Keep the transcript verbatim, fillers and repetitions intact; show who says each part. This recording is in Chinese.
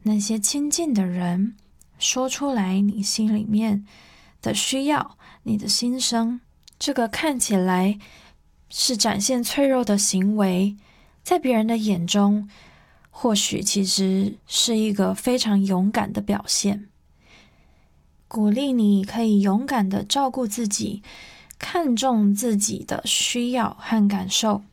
Speaker 1: 那些亲近的人，说出来你心里面的需要，你的心声。这个看起来是展现脆弱的行为，在别人的眼中，或许其实是一个非常勇敢的表现。鼓励你可以勇敢地照顾自己，看重自己的需要和感受。